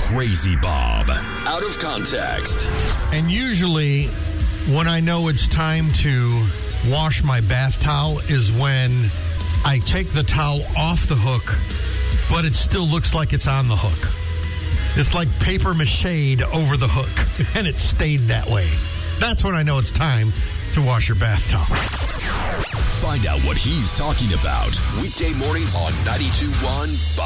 Crazy Bob. Out of context. And usually when I know it's time to wash my bath towel is when I take the towel off the hook, but it still looks like it's on the hook. It's like paper mache over the hook, and it stayed that way. That's when I know it's time to wash your bath towel. Find out what he's talking about weekday mornings on 92.1 Bob.